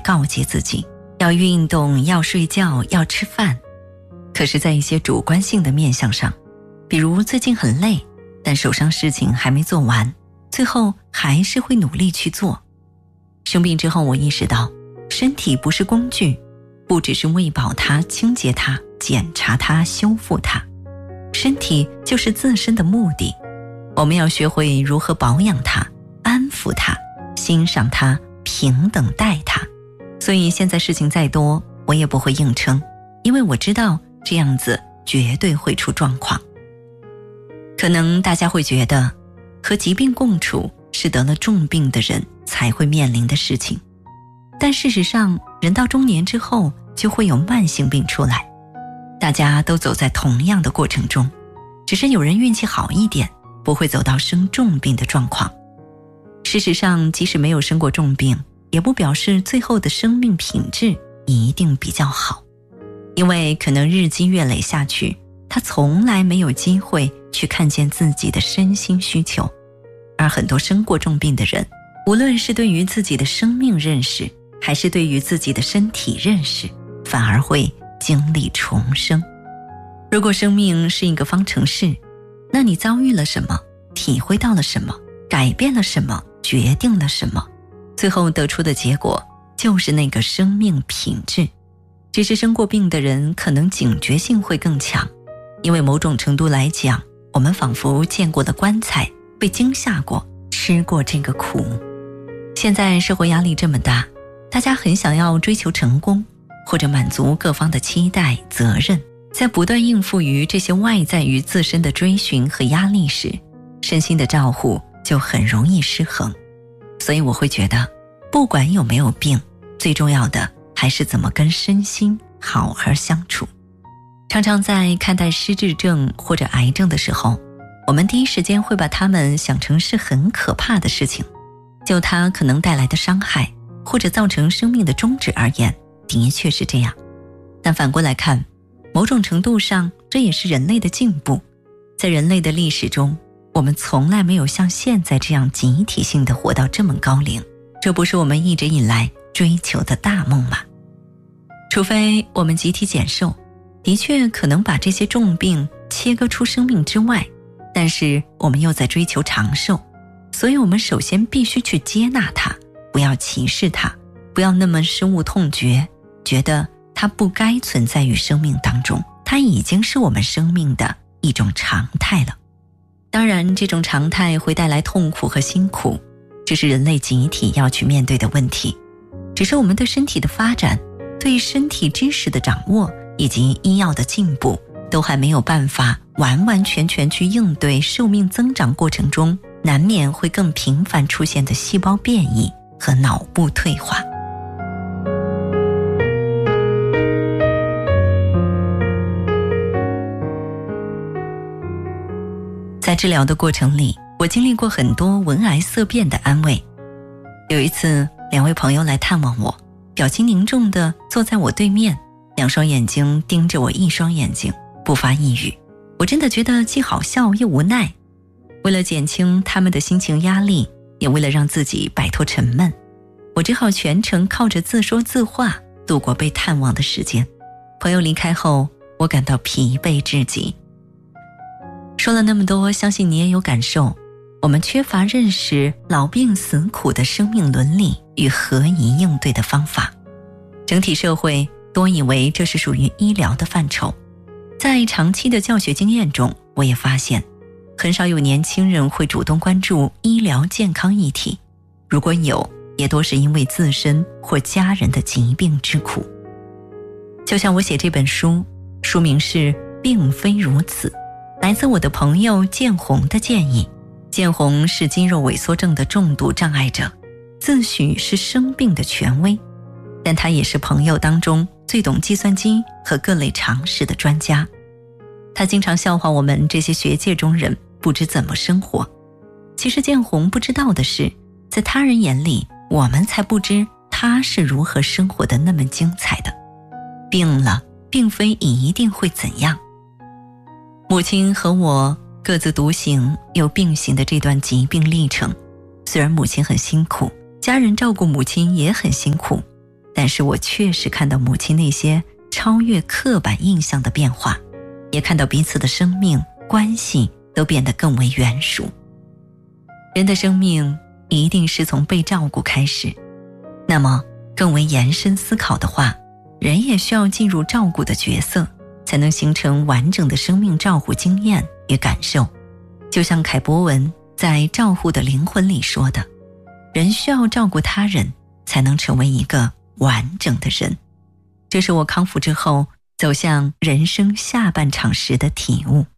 告诫自己要运动、要睡觉、要吃饭。可是在一些主观性的面向上，比如最近很累，但手上事情还没做完，最后还是会努力去做。生病之后，我意识到身体不是工具，不只是喂饱它、清洁它、检查它、修复它，身体就是自身的目的。我们要学会如何保养它、安抚它、欣赏它、平等待它。所以现在事情再多，我也不会硬撑，因为我知道这样子绝对会出状况。可能大家会觉得，和疾病共处是得了重病的人才会面临的事情，但事实上，人到中年之后就会有慢性病出来。大家都走在同样的过程中，只是有人运气好一点，不会走到生重病的状况。事实上，即使没有生过重病，也不表示最后的生命品质一定比较好，因为可能日积月累下去，他从来没有机会去看见自己的身心需求。而很多生过重病的人，无论是对于自己的生命认识，还是对于自己的身体认识，反而会经历重生。如果生命是一个方程式，那你遭遇了什么，体会到了什么，改变了什么，决定了什么，最后得出的结果就是那个生命品质。只是生过病的人可能警觉性会更强，因为某种程度来讲，我们仿佛见过的棺材，被惊吓过，吃过这个苦。现在社会压力这么大，大家很想要追求成功，或者满足各方的期待、责任，在不断应付于这些外在于自身的追寻和压力时，身心的照护就很容易失衡。所以我会觉得，不管有没有病，最重要的还是怎么跟身心好好相处。常常在看待失智症或者癌症的时候，我们第一时间会把它们想成是很可怕的事情，就它可能带来的伤害或者造成生命的终止而言，的确是这样。但反过来看，某种程度上这也是人类的进步。在人类的历史中，我们从来没有像现在这样集体性的活到这么高龄，这不是我们一直以来追求的大梦吗？除非我们集体减寿，的确可能把这些重病切割出生命之外，但是我们又在追求长寿，所以我们首先必须去接纳它，不要歧视它，不要那么深恶痛绝，觉得它不该存在于生命当中，它已经是我们生命的一种常态了。当然，这种常态会带来痛苦和辛苦，这是人类集体要去面对的问题。只是我们对身体的发展，对身体知识的掌握以及医药的进步，都还没有办法完完全全去应对寿命增长过程中难免会更频繁出现的细胞变异和脑部退化。在治疗的过程里，我经历过很多闻癌色变的安慰。有一次，2位朋友来探望我，表情凝重地坐在我对面，2双眼睛盯着我1双眼睛，不发一语。我真的觉得既好笑又无奈。为了减轻他们的心情压力，也为了让自己摆脱沉闷，我只好全程靠着自说自话度过被探望的时间。朋友离开后，我感到疲惫至极。说了那么多，相信你也有感受，我们缺乏认识老病死苦的生命伦理与合宜应对的方法。整体社会多以为这是属于医疗的范畴。在长期的教学经验中，我也发现很少有年轻人会主动关注医疗健康议题，如果有，也多是因为自身或家人的疾病之苦。就像我写这本书，书名是《并非如此》，来自我的朋友建红的建议。建红是肌肉萎缩症的重度障碍者，自诩是生病的权威，但他也是朋友当中最懂计算机和各类常识的专家。他经常笑话我们这些学界中人不知怎么生活。其实建红不知道的是，在他人眼里，我们才不知他是如何生活的那么精彩的。病了，并非一定会怎样。母亲和我各自独行又并行的这段疾病历程，虽然母亲很辛苦，家人照顾母亲也很辛苦， 但是我确实看到母亲那些超越刻板印象的变化，也看到彼此的生命关系都变得更为圆熟。人的生命一定是从被照顾开始，那么更为延伸思考的话，人也需要进入照顾的角色，才能形成完整的生命照护经验与感受。就像凯博文在《照护的灵魂》里说的，人需要照顾他人，才能成为一个完整的人。这是我康复之后走向人生下半场时的体悟。